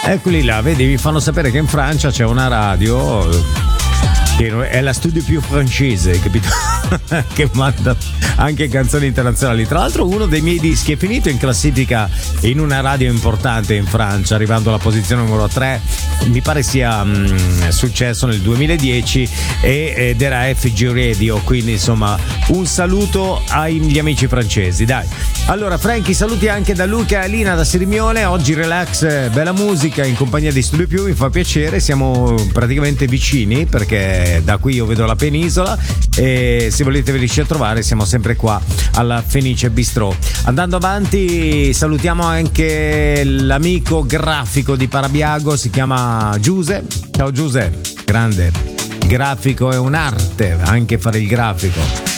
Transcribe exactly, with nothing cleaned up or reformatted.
Eccoli là, vedi, mi fanno sapere che in Francia c'è una radio che è la studio più francese, capito? Che manda anche canzoni internazionali. Tra l'altro uno dei miei dischi è finito in classifica in una radio importante in Francia, arrivando alla posizione numero tre, mi pare sia mh, successo nel duemiladieci, e, ed era F G Radio, quindi insomma un saluto agli amici francesi, dai. Allora Frankie, saluti anche da Luca e Alina da Sirmione. Oggi relax, bella musica in compagnia di Studio Più, mi fa piacere, siamo praticamente vicini perché da qui io vedo la penisola, e se volete venirci a trovare siamo sempre qua alla Fenice Bistro. Andando avanti salutiamo anche l'amico grafico di Parabiago, si chiama Giuse. Ciao Giuse, grande, grafico è un'arte, anche fare il grafico.